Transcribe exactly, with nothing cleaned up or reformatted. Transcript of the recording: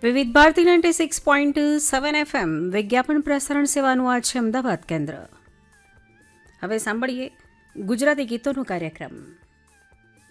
વિવિધ Bharati ninety six point seven FM વિજ્ઞાપન પ્રસારણ સેવાનું આ છે અમદાવાદ કેન્દ્ર. હવે સાંભળીએ ગુજરાતી ગીતોનો કાર્યક્રમ.